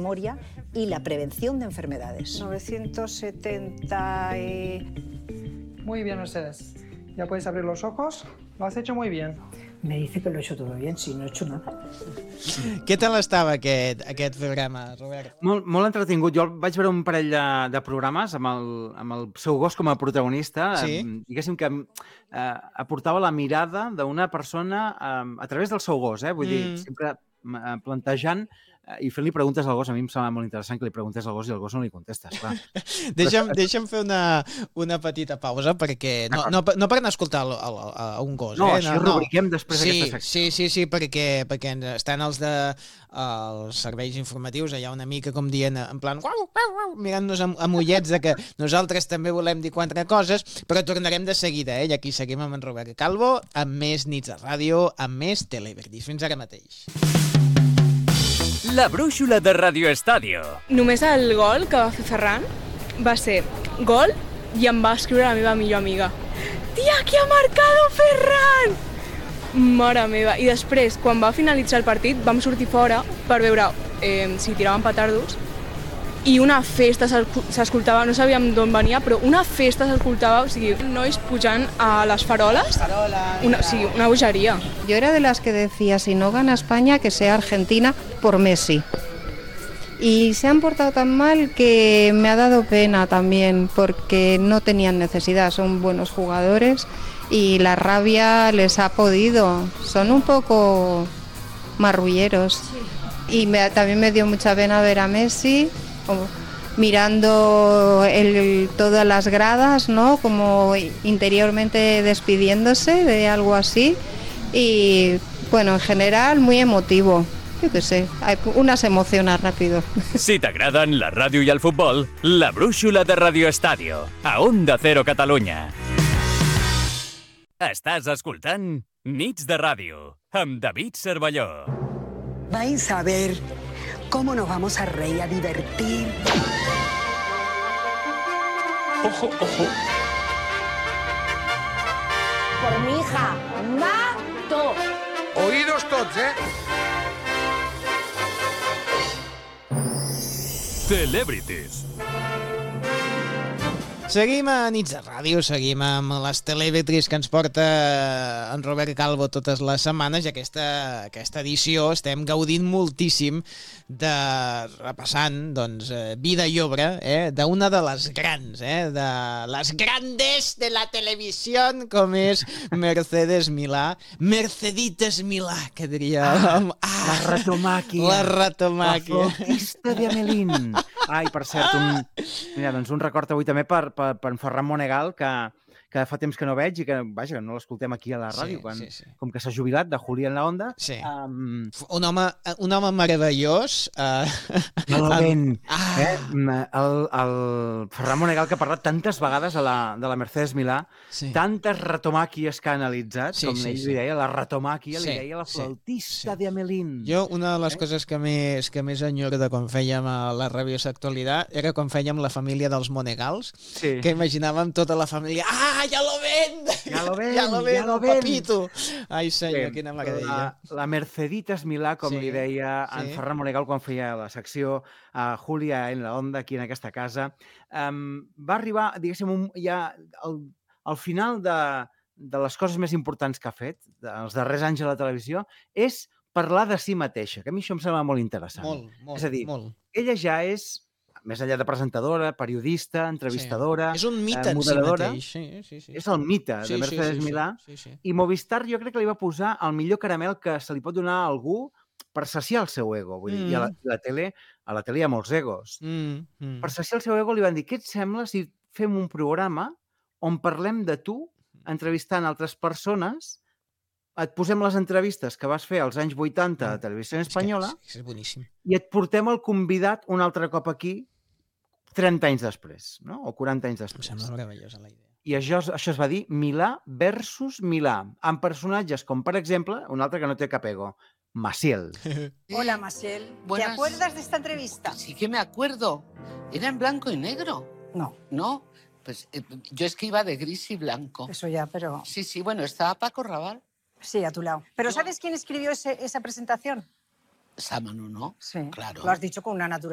memoria y la prevención de enfermedades. 970 Muy bien, Mercedes. Ya puedes abrir los ojos. Lo has hecho muy bien. Me dice que lo he hecho todo bien, si no he hecho nada. Què tal estava aquest programa, Robert? Molt entretingut. Jo vaig veure un parell de programes amb el seu gos com a protagonista. Sí. Diguéssim que aportava la mirada d'una persona a través del seu gos, vull dir, sempre plantejant i fent-li preguntes al gos. A mi em sembla molt interessant que li preguntes al gos i al gos no li contestes, clar. Deixa'm fer una petita pausa, perquè no per anar a escoltar un gos. No, així rubriquem després aquesta secció. Sí, perquè estan els serveis informatius allà una mica com dient, en plan, mirant-nos amb ullets de que nosaltres també volem dir quatre coses, però tornarem de seguida, i aquí seguim amb en Robert Calvo, amb més nits de ràdio, amb més Televerdis. Fins ara mateix. La brúixola de Radio Estadio. Només el gol que va fer Ferran va ser gol i em va escriure la meva millor amiga. Tia, qui ha marcado Ferran? Mare meva. I després, quan va finalitzar el partit, vam sortir fora per veure si tiraven petardos i una festa s'escoltava, no sabíem d'on venia, però una festa s'escoltava, o sigui, nois pujant a les faroles. Una bogeria. Yo era de las que decía, si no gana España, que sea Argentina por Messi. Y se han portado tan mal que me ha dado pena también, porque no tenían necesidad, son buenos jugadores y la rabia les ha podido. Son un poco marrulleros. Y también me dio mucha pena ver a Messi mirando todas las gradas, ¿no? Como interiormente despidiéndose de algo así. Y bueno, en general muy emotivo. Yo qué sé, una se emociona rápido. Si t'agraden la ràdio i el futbol, la brúixola de Radio Estadio, a Onda Cero Catalunya. Estàs escoltant Nits de Ràdio, amb David Cervelló. Vais a ver cómo nos vamos a reír, a divertir. Ojo, ojo. Por mi hija, mato. Oídos tots, Celebrities. Seguim a Nits de Ràdio, seguim amb les Televerdis que ens porta en Robert Calvo totes les setmanes, i aquesta edició estem gaudint moltíssim de repassant vida i obra d'una de les grans, de les grandes de la televisió, com és Mercedes Milà. Merceditas Milà, que diria... La ratomàquia. La ratomàquia. La flautista de Amelín. Ai, per cert, un record avui també per en Ferran Monegal, que fa temps que no veig i que, vaja, no l'escoltem aquí a la ràdio, com que s'ha jubilat de Juli en la Onda. Sí. Un home meravellós. Eloquent. El Ferran Monegal, que ha parlat tantes vegades de la Mercedes Milà, tantes ratomàquies que ha analitzat, com ell li deia, la ratomàquia, li deia la flautista de Amelín. Jo, una de les coses que més enyoro de quan fèiem a la ràdio S'Actualitat era quan fèiem la família dels Monegals, que imaginàvem tota la família... Ja lo ven, el papito. Ai, senyor, quina meravella. La Merceditas Milà, com li deia en Ferran Monegal quan feia la secció a Julia en la Onda, aquí en aquesta casa, va arribar, diguéssim, ja al final de les coses més importants que ha fet, els darrers anys a la televisió, és parlar de si mateixa, que a mi això em sembla molt interessant. Molt, és a dir, ella ja és, més enllà de presentadora, periodista, entrevistadora, és un mite moderadora, en si mateix. És el mite de Mercedes Milà. I Movistar jo crec que li va posar el millor caramel que se li pot donar a algú per saciar el seu ego. Vull dir, i a la tele hi ha molts egos. Per saciar el seu ego li van dir, què et sembla si fem un programa on parlem de tu, entrevistant altres persones, et posem les entrevistes que vas fer als anys 80 a Televisió Espanyola i et portem el convidat un altre cop aquí 30 anys després, no? O 40 anys després. Em sembla meravellosa la idea. I això es va dir Milà versus Milà, amb personatges com, per exemple, un altre que no té cap ego, Maciel. Hola, Maciel. ¿Te acuerdas de esta entrevista? Sí que me acuerdo. Era en blanco y negro. No. ¿No? Pues yo es que iba de gris y blanco. Eso ya, pero... Sí, bueno, estaba Paco Rabanne. Sí, a tu lado. ¿Pero sabes quién escribió esa presentación? Sámano, ¿no? Sí. Claro. Lo has dicho con una naturalidad.